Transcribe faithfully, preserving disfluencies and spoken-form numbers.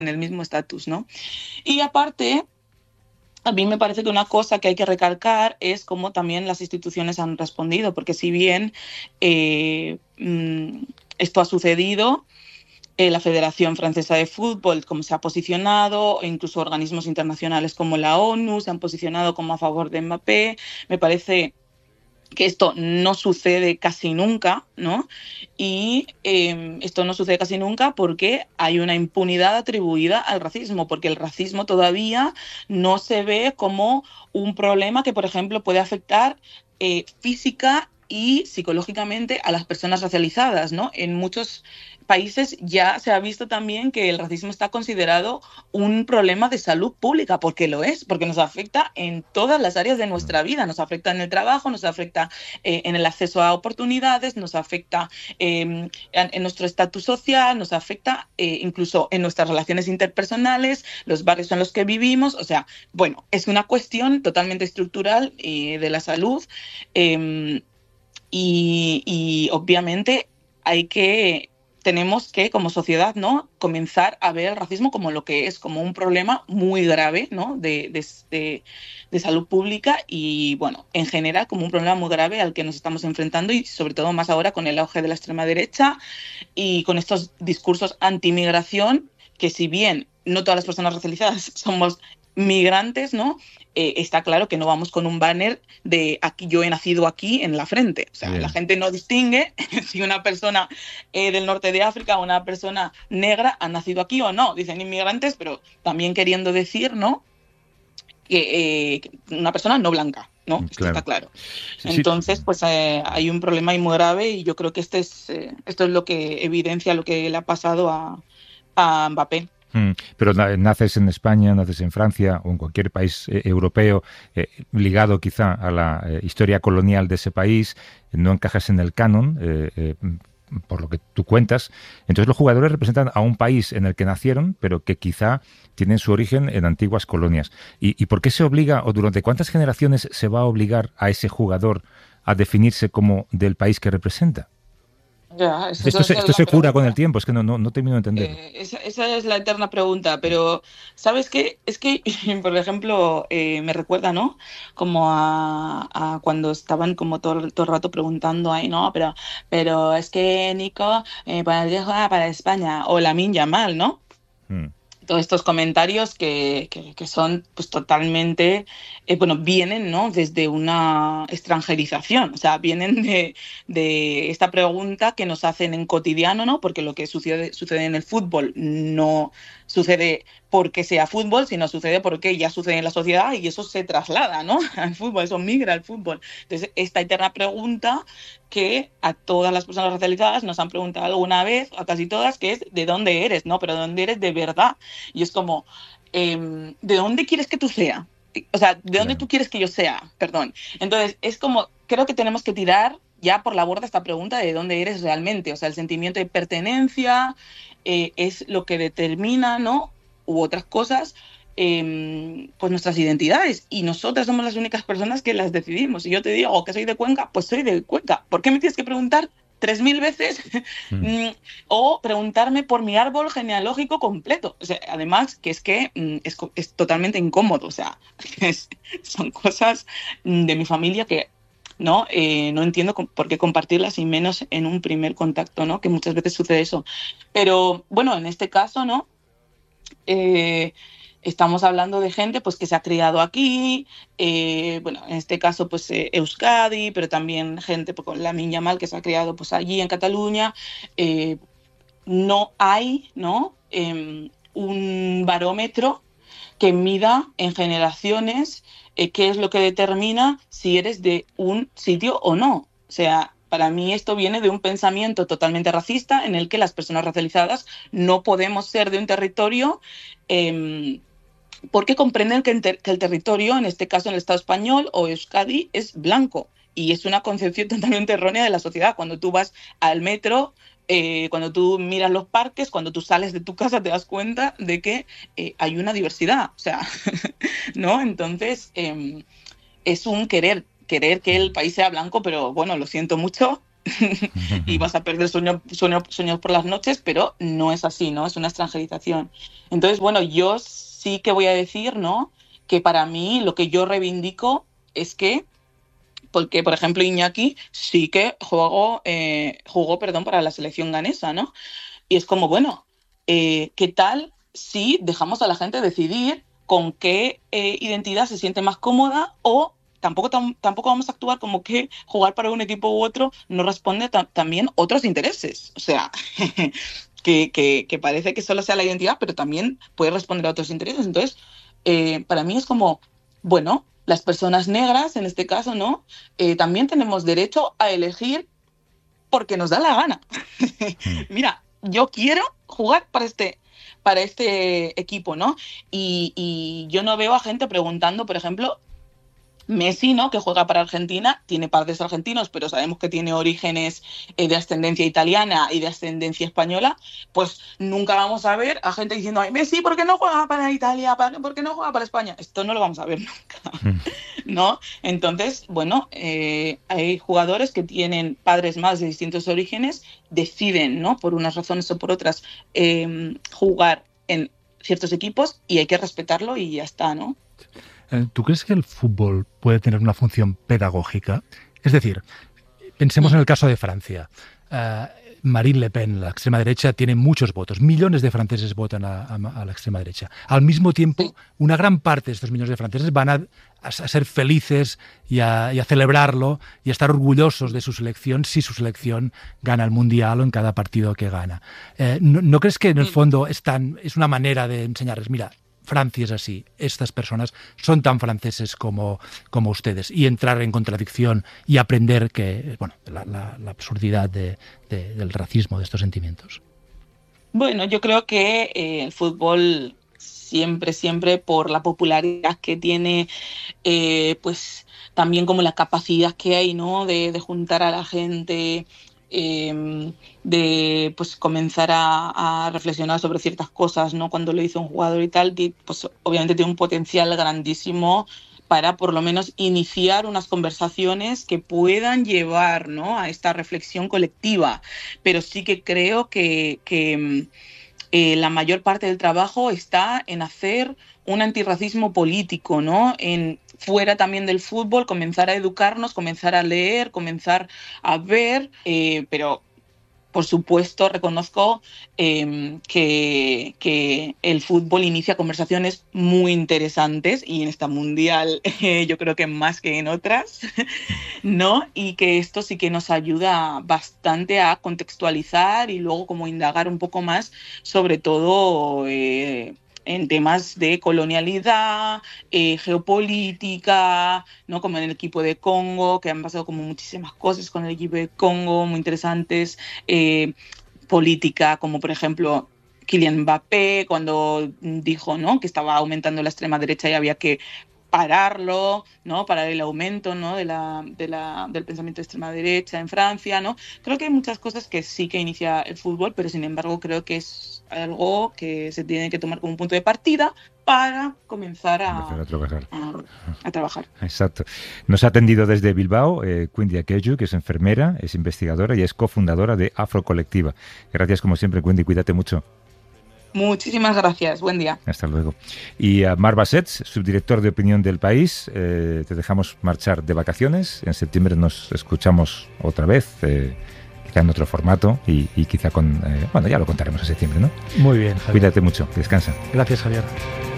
en el mismo estatus, ¿no? Y aparte, a mí me parece que una cosa que hay que recalcar es cómo también las instituciones han respondido, porque si bien eh, esto ha sucedido, eh, la Federación Francesa de Fútbol, cómo se ha posicionado, e incluso organismos internacionales como la ONU se han posicionado como a favor de Mbappé, me parece que esto no sucede casi nunca, ¿no? Y eh, esto no sucede casi nunca porque hay una impunidad atribuida al racismo, porque el racismo todavía no se ve como un problema que, por ejemplo, puede afectar eh, física y psicológicamente a las personas racializadas, ¿no? En muchos países ya se ha visto también que el racismo está considerado un problema de salud pública, porque lo es, porque nos afecta en todas las áreas de nuestra vida, nos afecta en el trabajo, nos afecta eh, en el acceso a oportunidades, nos afecta eh, en, en nuestro estatus social, nos afecta eh, incluso en nuestras relaciones interpersonales, los barrios en los que vivimos, o sea, bueno, es una cuestión totalmente estructural eh, de la salud eh, y, y obviamente hay que tenemos que, como sociedad, ¿no?, comenzar a ver el racismo como lo que es, como un problema muy grave, ¿no?, de, de, de, de salud pública y, bueno, en general, como un problema muy grave al que nos estamos enfrentando y, sobre todo, más ahora con el auge de la extrema derecha y con estos discursos anti-migración, que si bien no todas las personas racializadas somos migrantes, ¿no?, Eh, está claro que no vamos con un banner de aquí yo he nacido aquí en la frente. O sea, Bien. La gente no distingue si una persona eh, del norte de África o una persona negra ha nacido aquí o no. Dicen inmigrantes, pero también queriendo decir, ¿no?, que eh, una persona no blanca, ¿no? Claro. Esto está claro. Entonces, pues eh, hay un problema ahí muy grave y yo creo que este es, eh, esto es lo que evidencia lo que le ha pasado a, a Mbappé. Pero naces en España, naces en Francia o en cualquier país eh, europeo eh, ligado quizá a la eh, historia colonial de ese país, no encajas en el canon, eh, eh, por lo que tú cuentas. Entonces los jugadores representan a un país en el que nacieron, pero que quizá tienen su origen en antiguas colonias. ¿Y, y por qué se obliga, o durante cuántas generaciones se va a obligar a ese jugador a definirse como del país que representa? Ya, eso, esto se, esto se cura con el tiempo, es que no, no, no termino de entenderlo. Eh, esa, esa es la eterna pregunta, pero ¿sabes qué? Es que, por ejemplo, eh, me recuerda, ¿no?, como a, a cuando estaban como todo, todo el rato preguntando ahí, ¿no? Pero, pero es que Nico, eh, ¿para qué juega para España? O Lamine Yamal, ¿no? Hmm. Todos estos comentarios que, que, que son pues totalmente, eh, bueno, vienen, ¿no?, desde una extranjerización, o sea, vienen de, de esta pregunta que nos hacen en cotidiano, ¿no?, porque lo que sucede, sucede en el fútbol no sucede porque sea fútbol, sino sucede porque ya sucede en la sociedad y eso se traslada, ¿no?, al fútbol, eso migra al fútbol. Entonces, esta eterna pregunta que a todas las personas racializadas nos han preguntado alguna vez, a casi todas, que es ¿de dónde eres? ¿No? Pero ¿de dónde eres de verdad? Y es como, eh, ¿de dónde quieres que tú sea? O sea, ¿de dónde claro. tú quieres que yo sea? Perdón. Entonces, es como, creo que tenemos que tirar ya por la borda esta pregunta de dónde eres realmente. O sea, el sentimiento de pertenencia eh, es lo que determina, ¿no?, u otras cosas, Eh, pues nuestras identidades, y nosotras somos las únicas personas que las decidimos. Si yo te digo que soy de Cuenca, pues soy de Cuenca. ¿Por qué me tienes que preguntar tres mil veces mm. o preguntarme por mi árbol genealógico completo? O sea, además que es que mm, es, es totalmente incómodo. O sea, es, son cosas de mi familia que no eh, no entiendo por qué compartirlas, y menos en un primer contacto, ¿no?, que muchas veces sucede eso. Pero bueno, en este caso, ¿no?, eh, estamos hablando de gente pues que se ha criado aquí, eh, bueno, en este caso pues eh, Euskadi, pero también gente pues, con Lamine Yamal, que se ha criado pues allí en Cataluña. Eh, no hay, ¿no?, eh, un barómetro que mida en generaciones eh, qué es lo que determina si eres de un sitio o no. O sea, para mí esto viene de un pensamiento totalmente racista en el que las personas racializadas no podemos ser de un territorio eh, porque comprenden que, ter- que el territorio, en este caso en el Estado español o Euskadi, es blanco. Y es una concepción totalmente errónea de la sociedad. Cuando tú vas al metro, eh, cuando tú miras los parques, cuando tú sales de tu casa, te das cuenta de que eh, hay una diversidad. O sea, ¿no? Entonces, eh, es un querer, querer que el país sea blanco, pero bueno, lo siento mucho, y vas a perder sueño, sueño, sueños por las noches, pero no es así, ¿no? Es una extranjerización. Entonces, bueno, yo sí que voy a decir, ¿no?, que para mí lo que yo reivindico es que, porque, por ejemplo, Iñaki sí que jugó, eh, jugó perdón, para la selección ganesa, ¿no? Y es como, bueno, eh, ¿qué tal si dejamos a la gente decidir con qué eh, identidad se siente más cómoda? O tampoco, tam, tampoco vamos a actuar como que jugar para un equipo u otro no responde ta- también otros intereses. O sea, que, que, que parece que solo sea la identidad, pero también puede responder a otros intereses. Entonces, eh, para mí es como, bueno, las personas negras, en este caso, ¿no? Eh, también tenemos derecho a elegir porque nos da la gana. Mira, yo quiero jugar para este, para este equipo, ¿no? Y, y yo no veo a gente preguntando, por ejemplo, Messi, ¿no?, que juega para Argentina, tiene padres argentinos, pero sabemos que tiene orígenes eh, de ascendencia italiana y de ascendencia española, pues nunca vamos a ver a gente diciendo, ay, Messi, ¿por qué no juega para Italia? ¿Por qué no juega para España? Esto no lo vamos a ver nunca, ¿no? Entonces, bueno, eh, hay jugadores que tienen padres más de distintos orígenes, deciden, ¿no?, por unas razones o por otras, eh, jugar en ciertos equipos y hay que respetarlo y ya está, ¿no? ¿Tú crees que el fútbol puede tener una función pedagógica? Es decir, pensemos en el caso de Francia. Uh, Marine Le Pen, la extrema derecha, tiene muchos votos. Millones de franceses votan a, a, a la extrema derecha. Al mismo tiempo, una gran parte de estos millones de franceses van a, a, a ser felices y a, y a celebrarlo y a estar orgullosos de su selección si su selección gana el Mundial o en cada partido que gana. Eh, ¿no, ¿No crees que en el fondo es, tan, es una manera de enseñarles, mira, Francia es así, estas personas son tan franceses como, como ustedes, y entrar en contradicción y aprender que, bueno, la, la, la absurdidad de, de, del racismo, de estos sentimientos? Bueno, yo creo que eh, el fútbol siempre, siempre por la popularidad que tiene, eh, pues también como la capacidad que hay, ¿no?, de, de juntar a la gente, Eh, de pues comenzar a, a reflexionar sobre ciertas cosas, ¿no?, cuando lo hizo un jugador y tal, pues obviamente tiene un potencial grandísimo para por lo menos iniciar unas conversaciones que puedan llevar, ¿no?, a esta reflexión colectiva. Pero sí que creo que, que eh, la mayor parte del trabajo está en hacer un antirracismo político, ¿no?, en fuera también del fútbol, comenzar a educarnos, comenzar a leer, comenzar a ver, eh, pero por supuesto reconozco eh, que, que el fútbol inicia conversaciones muy interesantes y en esta mundial eh, yo creo que más que en otras, ¿no? Y que esto sí que nos ayuda bastante a contextualizar y luego como indagar un poco más, sobre todo Eh, en temas de colonialidad, eh, geopolítica, ¿no?, como en el equipo de Congo, que han pasado como muchísimas cosas con el equipo de Congo muy interesantes, eh, política, como por ejemplo Kylian Mbappé, cuando dijo, ¿no?, que estaba aumentando la extrema derecha y había que pararlo, ¿no?, parar el aumento, ¿no?, de la, de la, del pensamiento de extrema derecha en Francia, ¿no? Creo que hay muchas cosas que sí que inicia el fútbol, pero sin embargo creo que es algo que se tiene que tomar como un punto de partida para comenzar a, a trabajar. A, a trabajar. Exacto. Nos ha atendido desde Bilbao eh, Quindi Akeju, que es enfermera, es investigadora y es cofundadora de Afrocolectiva. Gracias como siempre, Quindi, cuídate mucho. Muchísimas gracias, buen día. Hasta luego. Y a Marc Bassets, subdirector de opinión del País, eh, te dejamos marchar de vacaciones. En septiembre nos escuchamos otra vez, eh, quizá en otro formato y, y quizá con... Eh, bueno, ya lo contaremos en septiembre, ¿no? Muy bien, Javier. Cuídate mucho, descansa. Gracias, Javier.